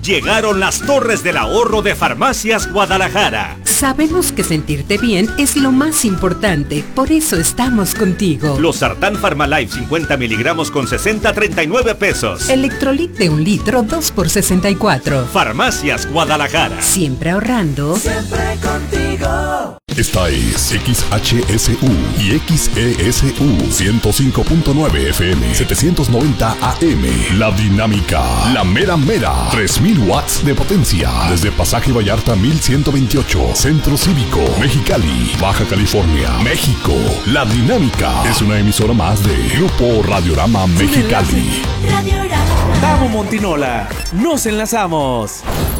Llegaron las torres del ahorro de Farmacias Guadalajara. Sabemos que sentirte bien es lo más importante, por eso estamos contigo. Los Sartán Pharmalife 50 miligramos con 60 a 39 pesos. Electrolit de 1 litro 2 por 64. Farmacias Guadalajara. Siempre ahorrando. Siempre contigo. Esta es XHSU y XESU 105.9 FM 790 AM. La Dinámica, la mera mera, 3000 watts de potencia. Desde Pasaje Vallarta 1128, Centro Cívico, Mexicali, Baja California, México. La Dinámica es una emisora más de Grupo Radiorama Mexicali. Tamo Montinola, nos enlazamos.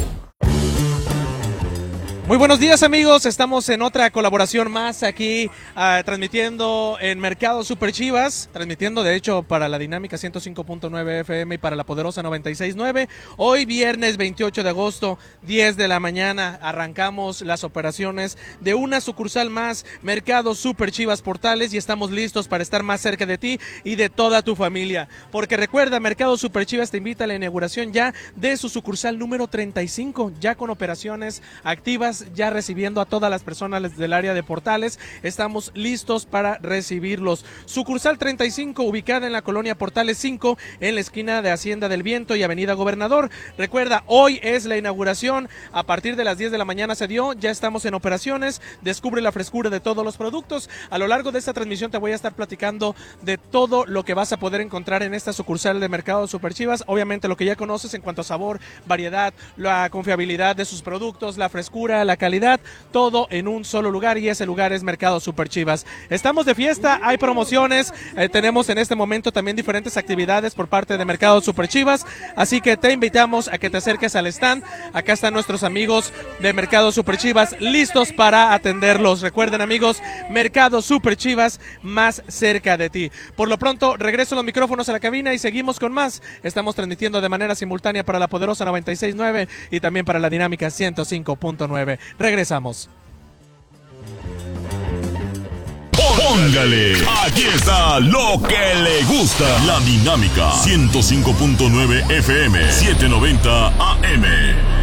Muy buenos días, amigos, estamos en otra colaboración más aquí transmitiendo en Mercado Super Chivas, transmitiendo de hecho para la Dinámica 105.9 FM y para la Poderosa 96.9. Hoy viernes 28 de agosto, 10 de la mañana, arrancamos las operaciones de una sucursal más, Mercado Super Chivas Portales, y estamos listos para estar más cerca de ti y de toda tu familia, porque recuerda, Mercado Super Chivas te invita a la inauguración ya de su sucursal número 35, ya con operaciones activas, ya recibiendo a todas las personas del área de Portales. Estamos listos para recibirlos. Sucursal 35, ubicada en la colonia Portales 5, en la esquina de Hacienda del Viento y Avenida Gobernador. Recuerda, hoy es la inauguración, a partir de las 10 de la mañana se dio, ya estamos en operaciones, descubre la frescura de todos los productos. A lo largo de esta transmisión te voy a estar platicando de todo lo que vas a poder encontrar en esta sucursal de Mercado Super Chivas, obviamente lo que ya conoces en cuanto a sabor, variedad, la confiabilidad de sus productos, la frescura, la calidad, todo en un solo lugar, y ese lugar es Mercado Super Chivas. Estamos de fiesta, hay promociones, tenemos en este momento también diferentes actividades por parte de Mercado Super Chivas, así que te invitamos a que te acerques al stand. Acá están nuestros amigos de Mercado Super Chivas listos para atenderlos. Recuerden, amigos, Mercado Super Chivas más cerca de ti. Por lo pronto, regreso los micrófonos a la cabina y seguimos con más. Estamos transmitiendo de manera simultánea para la Poderosa 96.9 y también para la Dinámica 105.9. Regresamos. Póngale, aquí está lo que le gusta. La Dinámica 105.9 FM 790 AM.